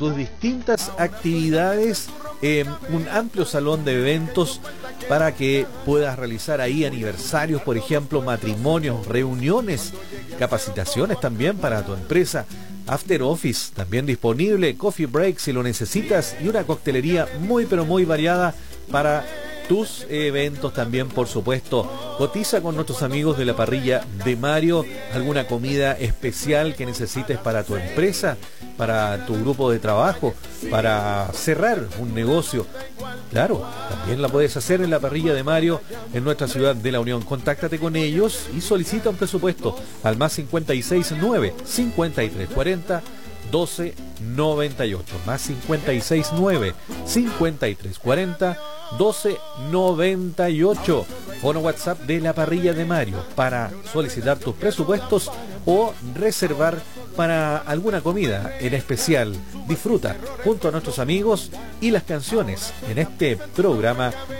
tus distintas actividades, un amplio salón de eventos para que puedas realizar ahí aniversarios, por ejemplo, matrimonios, reuniones, capacitaciones también para tu empresa, after office también disponible, coffee break si lo necesitas y una coctelería muy pero muy variada para tus eventos también, por supuesto. Cotiza con nuestros amigos de la parrilla de Mario, alguna comida especial que necesites para tu empresa, para tu grupo de trabajo, para cerrar un negocio. Claro, también la puedes hacer en la parrilla de Mario en nuestra ciudad de La Unión. Contáctate con ellos y solicita un presupuesto al más 569 5340 1298, más 569 5340 1298. Fono WhatsApp de la parrilla de Mario para solicitar tus presupuestos o reservar para alguna comida en especial. Disfruta junto a nuestros amigos y las canciones en este programa